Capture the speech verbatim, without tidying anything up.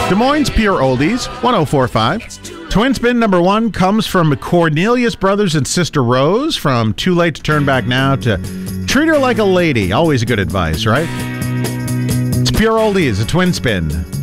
Des Moines Pure Oldies, one oh four point five. Twin spin number one comes from Cornelius Brothers and Sister Rose, from Too Late to Turn Back Now to Treat Her Like a Lady. Always good advice, right? It's Pure Oldies, a twin spin.